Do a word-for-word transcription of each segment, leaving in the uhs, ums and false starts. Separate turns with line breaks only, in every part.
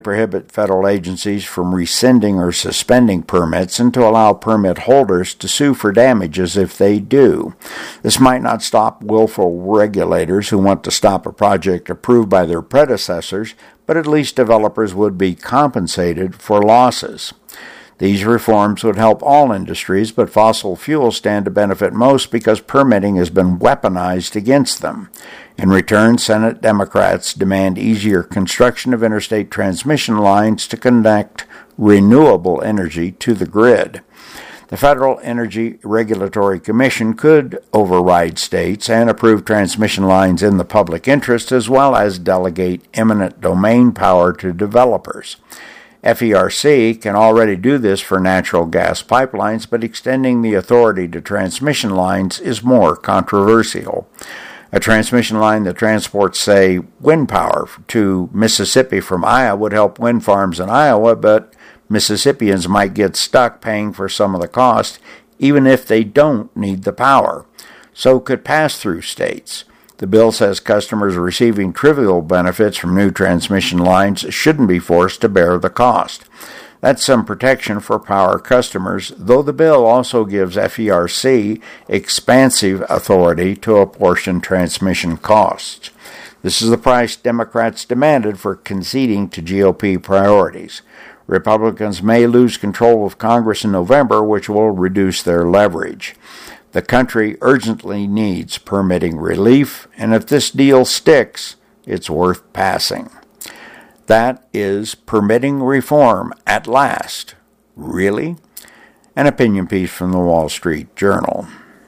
prohibit federal agencies from rescinding or suspending permits and to allow permit holders to sue for damages if they do. This might not stop willful regulators who want to stop a project approved by their predecessors, but at least developers would be compensated for losses. These reforms would help all industries, but fossil fuels stand to benefit most because permitting has been weaponized against them. In return, Senate Democrats demand easier construction of interstate transmission lines to connect renewable energy to the grid. The Federal Energy Regulatory Commission could override states and approve transmission lines in the public interest, as well as delegate eminent domain power to developers. F E R C can already do this for natural gas pipelines, but extending the authority to transmission lines is more controversial. A transmission line that transports, say, wind power to Mississippi from Iowa would help wind farms in Iowa, but Mississippians might get stuck paying for some of the cost, even if they don't need the power. So could pass-through states. The bill says customers receiving trivial benefits from new transmission lines shouldn't be forced to bear the cost. That's some protection for power customers, though the bill also gives F E R C expansive authority to apportion transmission costs. This is the price Democrats demanded for conceding to G O P priorities. Republicans may lose control of Congress in November, which will reduce their leverage. The country urgently needs permitting relief, and if this deal sticks, it's worth passing. That is permitting reform at last. Really? An opinion piece from the Wall Street Journal.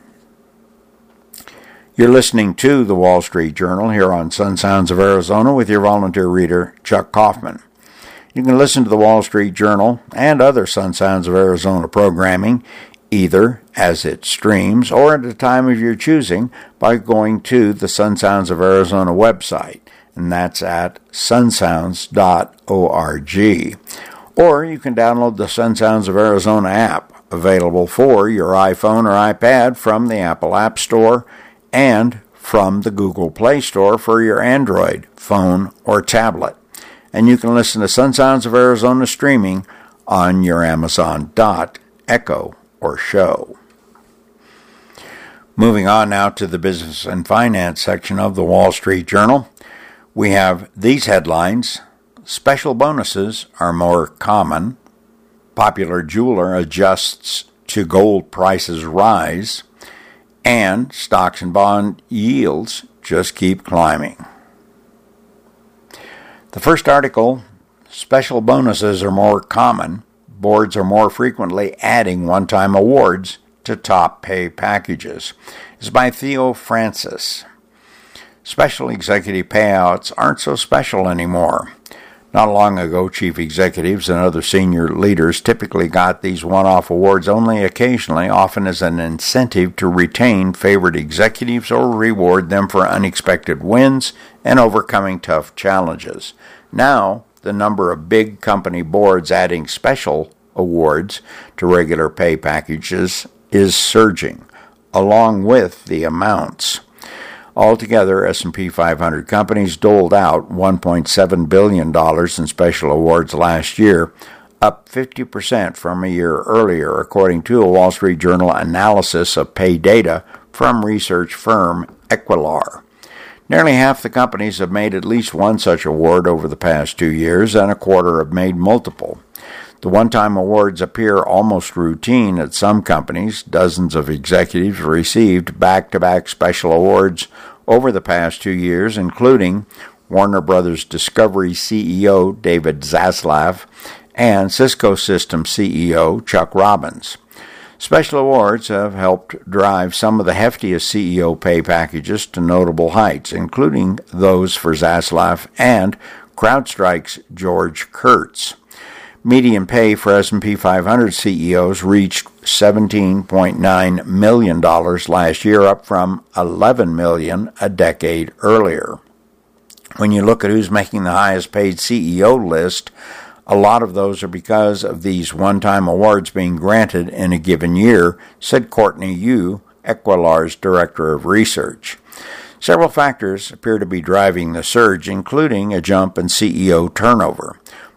You're listening to the Wall Street Journal here on Sun Sounds of Arizona with your volunteer reader, Chuck Kaufman. You can listen to the Wall Street Journal and other Sun Sounds of Arizona programming either as it streams or at a time of your choosing by going to the Sun Sounds of Arizona website, and that's at sun sounds dot org. Or you can download the Sun Sounds of Arizona app, available for your iPhone or iPad from the Apple App Store and from the Google Play Store for your Android phone or tablet. And you can listen to Sun Sounds of Arizona streaming on your Amazon Dot, Echo, or Show. Moving on now to the business and finance section of the Wall Street Journal, we have these headlines. Special bonuses are more common. Popular jeweler adjusts to gold prices rise. And stocks and bond yields just keep climbing. The first article, special bonuses are more common. Boards are more frequently adding one-time awards to top pay packages, is by Theo Francis. Special executive payouts aren't so special anymore. Not long ago, chief executives and other senior leaders typically got these one-off awards only occasionally, often as an incentive to retain favored executives or reward them for unexpected wins and overcoming tough challenges. Now, the number of big company boards adding special awards to regular pay packages is surging, along with the amounts. Altogether, S and P five hundred companies doled out one point seven billion dollars in special awards last year, up fifty percent from a year earlier, according to a Wall Street Journal analysis of pay data from research firm Equilar. Nearly half the companies have made at least one such award over the past two years, and a quarter have made multiple. The one-time awards appear almost routine at some companies. Dozens of executives received back-to-back special awards over the past two years, including Warner Brothers Discovery C E O David Zaslav and Cisco Systems C E O Chuck Robbins. Special awards have helped drive some of the heftiest C E O pay packages to notable heights, including those for Zaslav and CrowdStrike's George Kurtz. Median pay for S and P five hundred C E Os reached seventeen point nine million dollars last year, up from eleven million dollars a decade earlier. When you look at who's making the highest paid C E O list, a lot of those are because of these one-time awards being granted in a given year, said Courtney Yu, Equilar's Director of Research. Several factors appear to be driving the surge, including a jump in C E O turnover.